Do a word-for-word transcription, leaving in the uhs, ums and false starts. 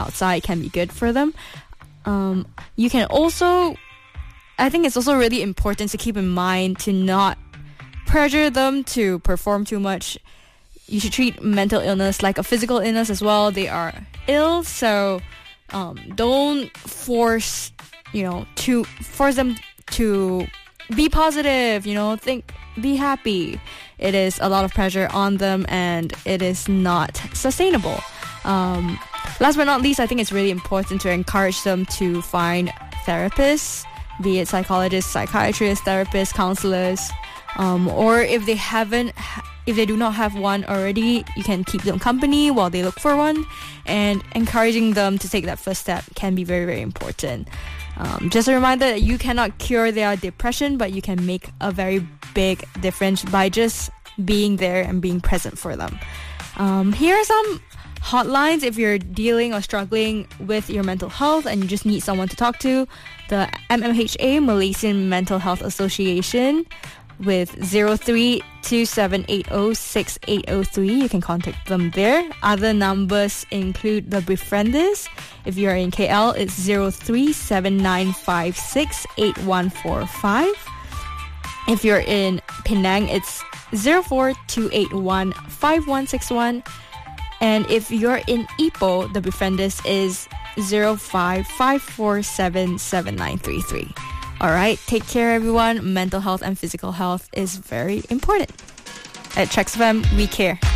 outside can be good for them. Um, you can also, I think it's also really important to keep in mind to not pressure them to perform too much. You should treat mental illness like a physical illness as well. They are ill, so um, don't force, you know, to force them to be positive, you know, think, be happy. It is a lot of pressure on them and it is not sustainable. Um, last but not least, I think it's really important to encourage them to find therapists, be it psychologists, psychiatrists, therapists, counselors, um, or if they haven't, if they do not have one already, you can keep them company while they look for one, and encouraging them to take that first step can be very, very important. Um, just a reminder that you cannot cure their depression, but you can make a very big difference by just being there and being present for them. Um, here are some hotlines if you're dealing or struggling with your mental health and you just need someone to talk to. The M M H A, Malaysian Mental Health Association, with zero three two seven eight zero six eight zero three. You can contact them there. Other numbers include the Befrienders. If you're in K L, it's zero three seven nine five six eight one four five. If you're in Penang, it's zero four two eight one five one six one. And if you're in Ipoh, the Befrienders is zero five five four seven seven nine three three. All right, take care, everyone. Mental health and physical health is very important. At Trax F M, we care.